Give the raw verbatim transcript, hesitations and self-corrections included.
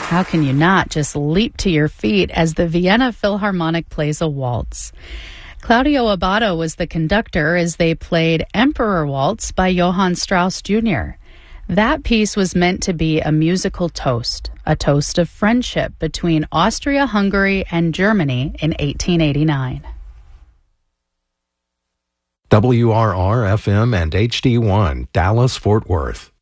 How can you not just leap to your feet as the Vienna Philharmonic plays a waltz? Claudio Abbado was the conductor as they played Emperor Waltz by Johann Strauss Junior That piece was meant to be a musical toast, a toast of friendship between Austria-Hungary and Germany in eighteen eighty-nine. W R R F M and H D one, Dallas, Fort Worth.